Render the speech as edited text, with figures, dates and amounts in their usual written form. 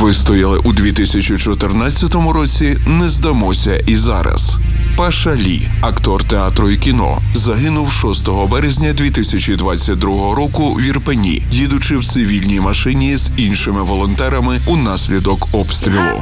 Вистояли у 2014 році, не здамося і зараз. Паша Лі, актор театру і кіно, загинув 6 березня 2022 року в Ірпені, їдучи в цивільній машині з іншими волонтерами унаслідок обстрілу.